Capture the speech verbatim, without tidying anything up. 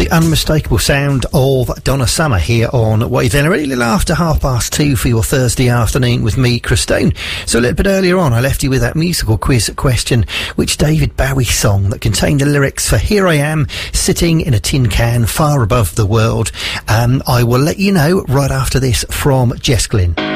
The unmistakable sound of Donna Summer here on Wave Then, already a little after half past two for your Thursday afternoon with me, Chris Stone. So a little bit earlier on, I left you with that musical quiz question: which David Bowie song that contained the lyrics for Here I Am, Sitting in a Tin Can, Far Above the World? Um, I will let you know right after this from Jess Glynn.